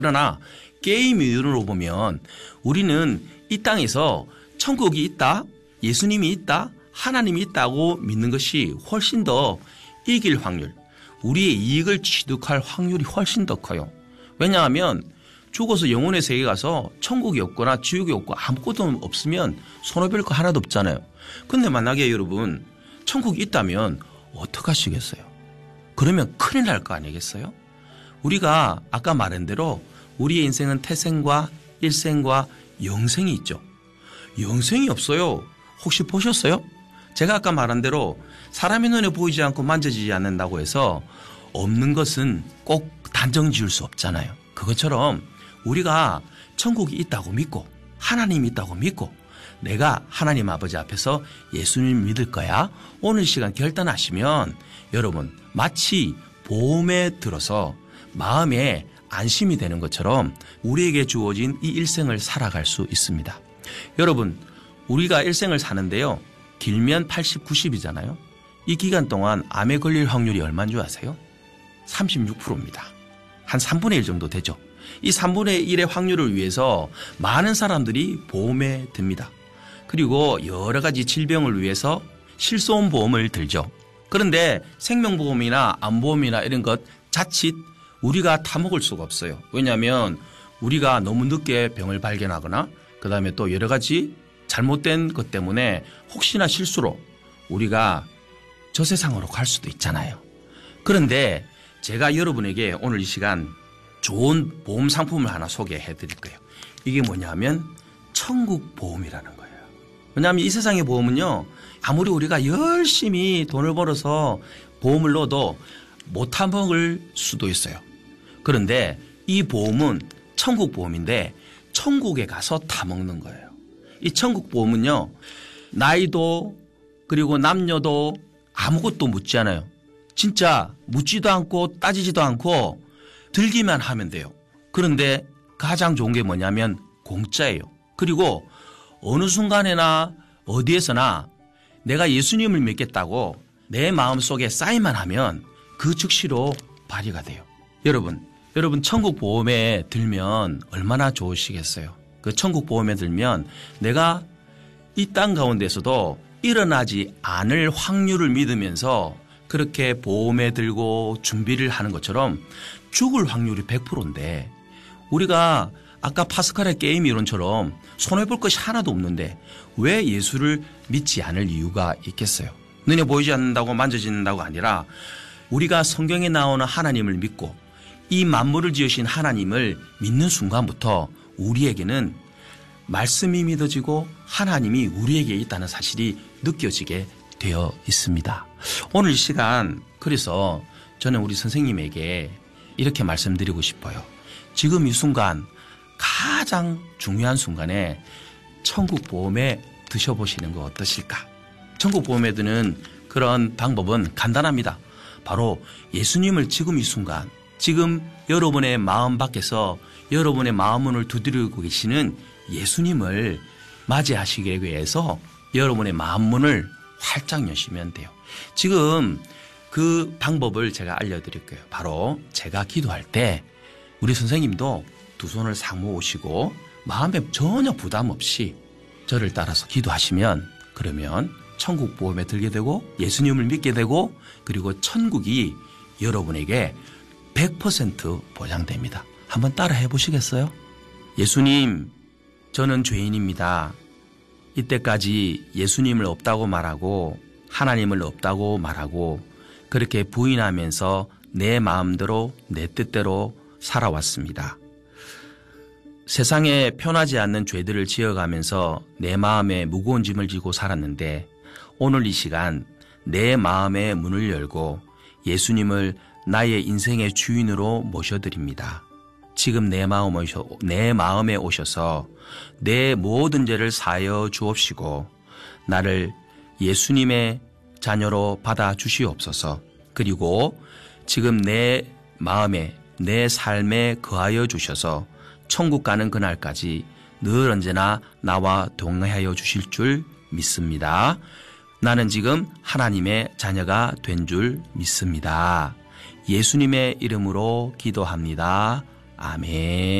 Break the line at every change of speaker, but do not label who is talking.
그러나 게임 이론으로 보면 우리는 이 땅에서 천국이 있다, 예수님이 있다, 하나님이 있다고 믿는 것이 훨씬 더 이길 확률, 우리의 이익을 취득할 확률이 훨씬 더 커요. 왜냐하면 죽어서 영혼의 세계에 가서 천국이 없거나 지옥이 없고 아무것도 없으면 손해볼 거 하나도 없잖아요. 근데 만약에 여러분 천국이 있다면 어떡하시겠어요? 그러면 큰일 날 거 아니겠어요? 우리가 아까 말한 대로 우리의 인생은 태생과 일생과 영생이 있죠. 영생이 없어요. 혹시 보셨어요? 제가 아까 말한 대로 사람의 눈에 보이지 않고 만져지지 않는다고 해서 없는 것은 꼭 단정 지을 수 없잖아요. 그것처럼 우리가 천국이 있다고 믿고 하나님이 있다고 믿고 내가 하나님 아버지 앞에서 예수님 믿을 거야. 오늘 시간 결단하시면 여러분 마치 보험에 들어서 마음에 안심이 되는 것처럼 우리에게 주어진 이 일생을 살아갈 수 있습니다. 여러분 우리가 일생을 사는데요. 길면 80, 90이잖아요. 이 기간 동안 암에 걸릴 확률이 얼마인 줄 아세요? 36%입니다. 한 3분의 1 정도 되죠. 이 3분의 1의 확률을 위해서 많은 사람들이 보험에 듭니다. 그리고 여러 가지 질병을 위해서 실손보험을 들죠. 그런데 생명보험이나 암보험이나 이런 것 자칫 우리가 타먹을 수가 없어요. 왜냐하면 우리가 너무 늦게 병을 발견하거나 그다음에 또 여러 가지 잘못된 것 때문에 혹시나 실수로 우리가 저 세상으로 갈 수도 있잖아요. 그런데 제가 여러분에게 오늘 이 시간 좋은 보험 상품을 하나 소개해 드릴 거예요. 이게 뭐냐면 천국보험이라는 거예요. 왜냐하면 이 세상의 보험은요. 아무리 우리가 열심히 돈을 벌어서 보험을 넣어도 못 타먹을 수도 있어요. 그런데 이 보험은 천국보험인데 천국에 가서 타먹는 거예요. 이 천국보험은요. 나이도 그리고 남녀도 아무것도 묻지 않아요. 진짜 묻지도 않고 따지지도 않고 들기만 하면 돼요. 그런데 가장 좋은 게 뭐냐면 공짜예요. 그리고 어느 순간에나 어디에서나 내가 예수님을 믿겠다고 내 마음속에 사인만 하면 그 즉시로 발휘가 돼요. 여러분 천국보험에 들면 얼마나 좋으시겠어요. 그 천국보험에 들면 내가 이 땅 가운데서도 일어나지 않을 확률을 믿으면서 그렇게 보험에 들고 준비를 하는 것처럼 죽을 확률이 100%인데 우리가 아까 파스칼의 게임 이론처럼 손해볼 것이 하나도 없는데 왜 예수를 믿지 않을 이유가 있겠어요? 눈에 보이지 않는다고 만져진다고 아니라 우리가 성경에 나오는 하나님을 믿고 이 만물을 지으신 하나님을 믿는 순간부터 우리에게는 말씀이 믿어지고 하나님이 우리에게 있다는 사실이 느껴지게 되어 있습니다. 오늘 이 시간 그래서 저는 우리 선생님에게 이렇게 말씀드리고 싶어요. 지금 이 순간 가장 중요한 순간에 천국보험에 드셔보시는 거 어떠실까? 천국보험에 드는 그런 방법은 간단합니다. 바로 예수님을 지금 이 순간 지금 여러분의 마음 밖에서 여러분의 마음문을 두드리고 계시는 예수님을 맞이하시기 위해서 여러분의 마음문을 활짝 여시면 돼요. 지금 그 방법을 제가 알려드릴 거예요. 바로 제가 기도할 때 우리 선생님도 두 손을 싹 모으시고 마음에 전혀 부담 없이 저를 따라서 기도하시면 그러면 천국보험에 들게 되고 예수님을 믿게 되고 그리고 천국이 여러분에게 100% 보장됩니다. 한번 따라 해보시겠어요? 예수님, 저는 죄인입니다. 이때까지 예수님을 없다고 말하고 하나님을 없다고 말하고 그렇게 부인하면서 내 마음대로 내 뜻대로 살아왔습니다. 세상에 편하지 않는 죄들을 지어가면서 내 마음에 무거운 짐을 지고 살았는데 오늘 이 시간 내 마음의 문을 열고 예수님을 나의 인생의 주인으로 모셔드립니다. 지금 내 마음에 오셔서 내 모든 죄를 사하여 주옵시고 나를 예수님의 자녀로 받아 주시옵소서. 그리고 지금 내 마음에 내 삶에 거하여 주셔서 천국 가는 그날까지 늘 언제나 나와 동행하여 주실 줄 믿습니다. 나는 지금 하나님의 자녀가 된 줄 믿습니다. 예수님의 이름으로 기도합니다. 아멘.